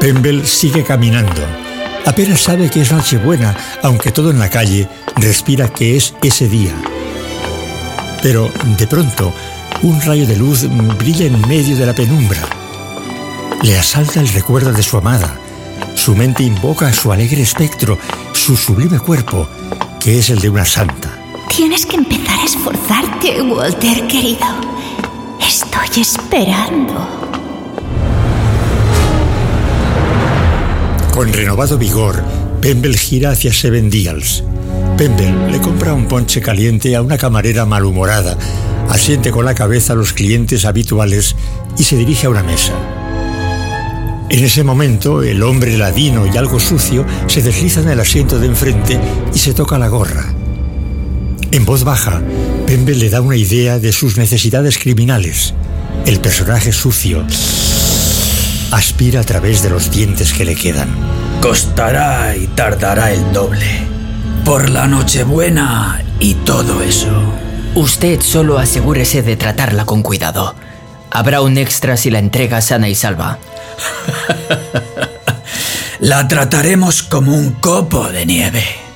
Pemble sigue caminando. Apenas sabe que es Nochebuena, aunque todo en la calle respira que es ese día. Pero, de pronto, un rayo de luz brilla en medio de la penumbra. Le asalta el recuerdo de su amada. Su mente invoca a su alegre espectro, su sublime cuerpo, que es el de una santa. Tienes que empezar a esforzarte, Walter, querido. Estoy esperando. Con renovado vigor, Pemble gira hacia Seven Dials. Pemble le compra un ponche caliente a una camarera malhumorada, asiente con la cabeza a los clientes habituales y se dirige a una mesa. En ese momento, el hombre ladino y algo sucio se desliza en el asiento de enfrente y se toca la gorra. En voz baja, Pemble le da una idea de sus necesidades criminales. El personaje sucio aspira a través de los dientes que le quedan. Costará y tardará el doble. Por la Nochebuena y todo eso. Usted solo asegúrese de tratarla con cuidado. Habrá un extra si la entrega sana y salva. La trataremos como un copo de nieve.